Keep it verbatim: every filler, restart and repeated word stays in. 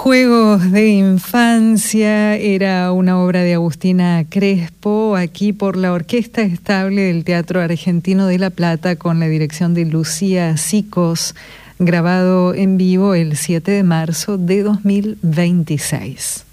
Juegos de infancia era una obra de Agustina Crespo, aquí por la Orquesta Estable del Teatro Argentino de La Plata, con la dirección de Lucía Sicos, grabado en vivo el siete de marzo de dos mil veintiséis.